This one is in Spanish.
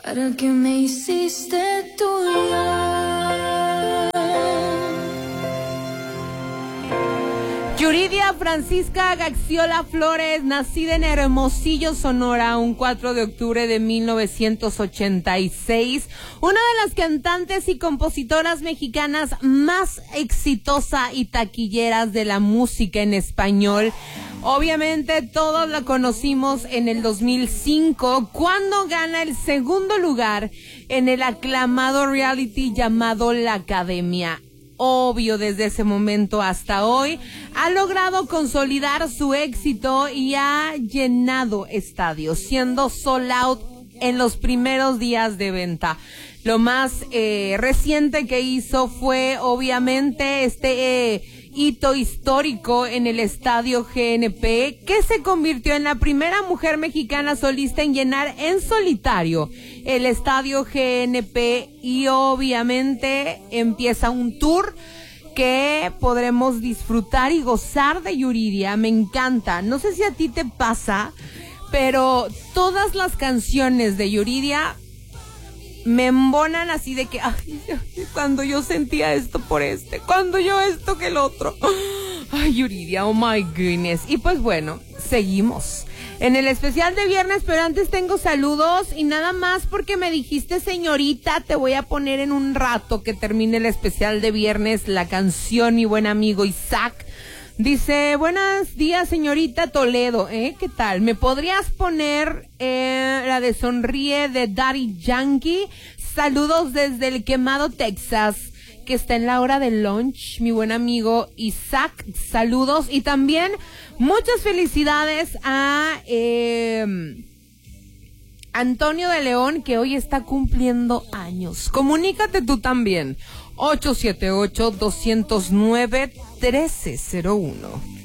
para que me hiciste tuya. Yuridia Francisca Gaxiola Flores, nacida en Hermosillo, Sonora, un 4 de octubre de 1986, una de las cantantes y compositoras mexicanas más exitosa y taquilleras de la música en español. Obviamente todos la conocimos en el 2005, cuando gana el segundo lugar en el aclamado reality llamado La Academia. Obvio, desde ese momento hasta hoy ha logrado consolidar su éxito y ha llenado estadios, siendo sold out en los primeros días de venta. Lo más reciente que hizo fue obviamente hito histórico en el Estadio GNP, que se convirtió en la primera mujer mexicana solista en llenar en solitario el Estadio GNP, y obviamente empieza un tour que podremos disfrutar y gozar de Yuridia. Me encanta, no sé si a ti te pasa, pero todas las canciones de Yuridia me embonan así de que, ay, cuando yo sentía esto por cuando yo esto que el otro. Ay, Yuridia, oh my goodness. Y pues bueno, seguimos en el especial de viernes, pero antes tengo saludos y nada más porque me dijiste señorita, te voy a poner en un rato que termine el especial de viernes la canción mi buen amigo Isaac. Dice, buenos días señorita Toledo, ¿qué tal? ¿Me podrías poner la de Sonríe de Daddy Yankee? Saludos desde el Quemado, Texas, que está en la hora del lunch, mi buen amigo Isaac, saludos. Y también muchas felicidades a Antonio de León, que hoy está cumpliendo años. Comunícate tú también, 878-209-1301.